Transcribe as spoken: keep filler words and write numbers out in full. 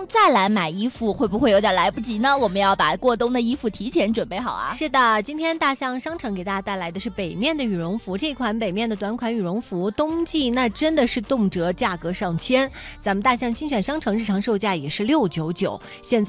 再来买衣服，会不会有点来不及呢？我们要把过冬的衣服提前准备好啊。 是的，今天大象商城给大家带来的是北面的羽绒服，这款北面的短款羽绒服，冬季那真的是动辄价格上千，咱们大象精选商城日常售价也是六九九，现在